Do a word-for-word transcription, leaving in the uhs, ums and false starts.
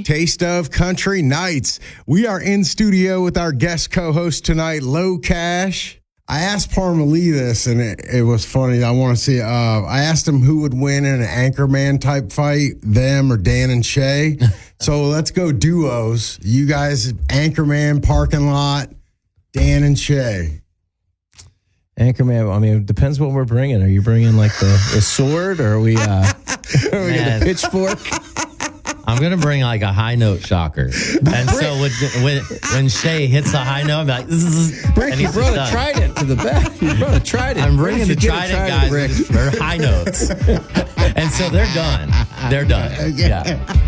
Taste of Country Nights. We are in studio with our guest co-host tonight, Low Cash. I asked Parmalee this, and it, it was funny. I want to see. Uh, I asked him who would win in an Anchorman type fight, them or Dan and Shay. So let's go duos. You guys, Anchorman, parking lot, Dan and Shay. Anchorman, I mean, it depends what we're bringing. Are you bringing like the, the sword, or are we, uh, are we get a pitchfork? I'm going to bring like a high note shocker. And so when, when, when Shay hits a high note, I'm like, Rick, you brought a trident to the back. You brought a trident. I'm bringing the trident, trident, guys. They're high notes. And so they're done. They're done. Yeah.